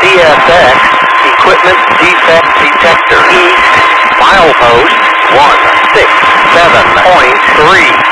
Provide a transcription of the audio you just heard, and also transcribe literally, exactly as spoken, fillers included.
S X, equipment defect detector. East, milepost one six seven point three.